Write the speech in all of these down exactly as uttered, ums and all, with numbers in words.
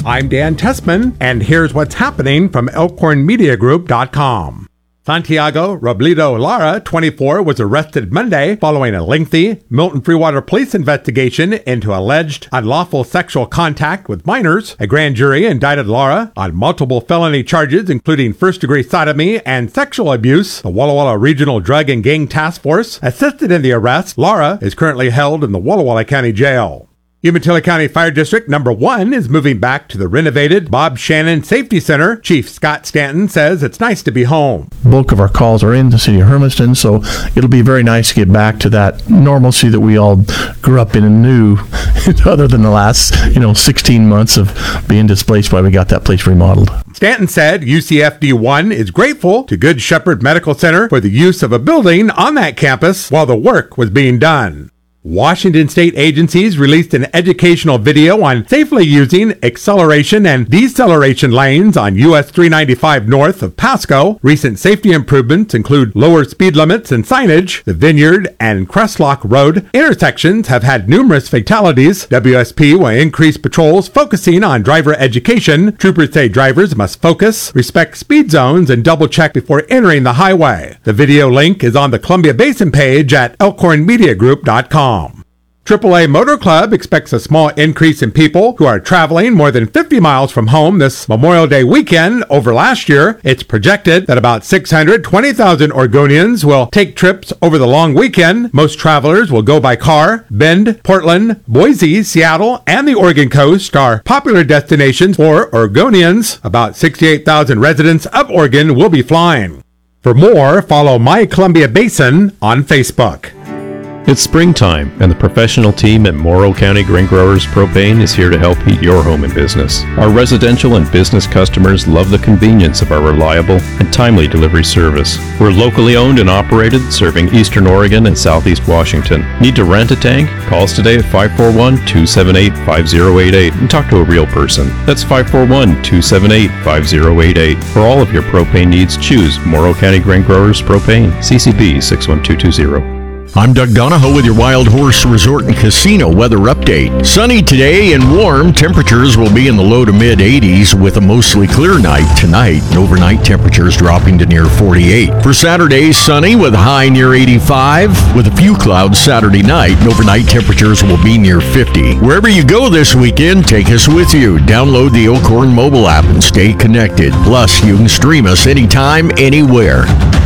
I'm Dan Tessman, and here's what's happening from elkhorn media group dot com. Santiago Robledo Lara, twenty-four, was arrested Monday following a lengthy Milton Freewater police investigation into alleged unlawful sexual contact with minors. A grand jury indicted Lara on multiple felony charges, including first-degree sodomy and sexual abuse. The Walla Walla Regional Drug and Gang Task Force assisted in the arrest. Lara is currently held in the Walla Walla County Jail. Umatilla County Fire District Number one is moving back to the renovated Bob Shannon Safety Center. Chief Scott Stanton says it's nice to be home. Bulk of our calls are in the city of Hermiston, so it'll be very nice to get back to that normalcy that we all grew up in and knew, other than the last, you know, sixteen months of being displaced while we got that place remodeled. Stanton said U C F D one is grateful to Good Shepherd Medical Center for the use of a building on that campus while the work was being done. Washington state agencies released an educational video on safely using acceleration and deceleration lanes on U S three ninety-five north of Pasco. Recent safety improvements include lower speed limits and signage. The Vineyard and Crestlock Road intersections have had numerous fatalities. W S P will increase patrols focusing on driver education. Troopers say drivers must focus, respect speed zones, and double check before entering the highway. The video link is on the Columbia Basin page at elkhorn media group dot com. triple A Motor Club expects a small increase in people who are traveling more than fifty miles from home this Memorial Day weekend over last year. It's projected that about six hundred twenty thousand Oregonians will take trips over the long weekend. Most travelers will go by car. Bend, Portland, Boise, Seattle, and the Oregon coast are popular destinations for Oregonians. About sixty-eight thousand residents of Oregon will be flying. For more, follow My Columbia Basin on Facebook. It's springtime, and the professional team at Morrow County Grain Growers Propane is here to help heat your home and business. Our residential and business customers love the convenience of our reliable and timely delivery service. We're locally owned and operated, serving Eastern Oregon and Southeast Washington. Need to rent a tank? Call us today at five four one, two seven eight, five zero eight eight and talk to a real person. That's five four one, two seven eight, five zero eight eight. For all of your propane needs, choose Morrow County Grain Growers Propane, C C B six one two two zero. I'm Doug Donahoe with your Wild Horse Resort and Casino weather update. Sunny today and warm. Temperatures will be in the low to mid eighties with a mostly clear night tonight. Overnight temperatures dropping to near forty-eight. For Saturday, sunny with a high near eighty-five. With a few clouds Saturday night, overnight temperatures will be near fifty. Wherever you go this weekend, take us with you. Download the Elkhorn mobile app and stay connected. Plus, you can stream us anytime, anywhere.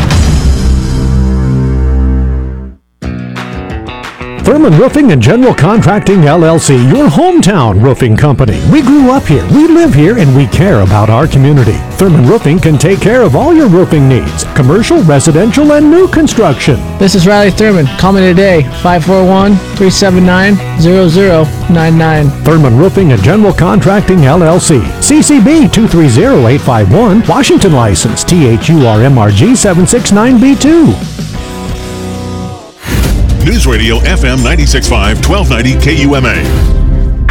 Thurman Roofing and General Contracting, L L C, your hometown roofing company. We grew up here, we live here, and we care about our community. Thurman Roofing can take care of all your roofing needs, commercial, residential, and new construction. This is Riley Thurman. Call me today, five four one, three seven nine, zero zero nine nine. Thurman Roofing and General Contracting, L L C, C C B two three zero eight five one, Washington license, T H U R M R G seven six nine B two. News Radio F M ninety-six point five, twelve ninety K U M A.